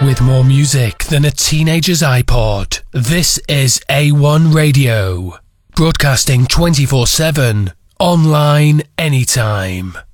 with more music than a teenager's iPod. This is A1 Radio, broadcasting 24/7, online anytime.